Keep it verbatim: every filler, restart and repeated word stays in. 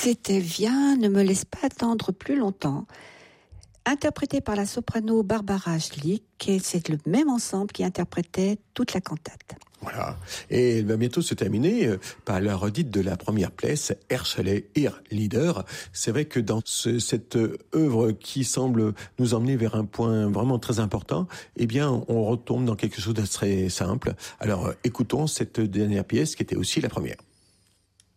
C'était Viens, ne me laisse pas attendre plus longtemps, interprété par la soprano Barbara Schlick, et c'est le même ensemble qui interprétait toute la cantate. Voilà. Et elle va bientôt se terminer euh, par la redite de la première pièce, Herschel Ir Leader. C'est vrai que dans ce, cette œuvre qui semble nous emmener vers un point vraiment très important, eh bien, on retombe dans quelque chose de très simple. Alors, euh, écoutons cette dernière pièce qui était aussi la première.